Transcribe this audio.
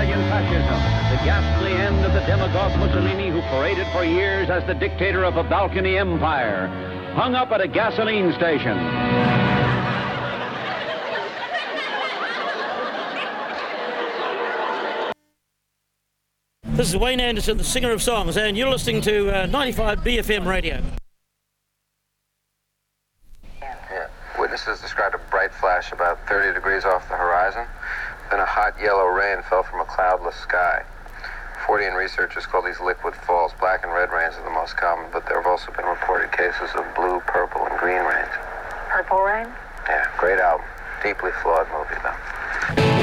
Italian fascism, the ghastly end of the demagogue Mussolini, who paraded for years as the dictator of a balcony empire, hung up at a gasoline station. This is Wayne Anderson, the singer of songs, and you're listening to 95 BFM radio. Yeah. Witnesses described a bright flash about 30 degrees off the horizon. Then a hot yellow rain fell from a cloudless sky. Fortean researchers call these liquid falls. Black and red rains are the most common, but there have also been reported cases of blue, purple, and green rains. Purple Rain? Yeah, great album. Deeply flawed movie, though.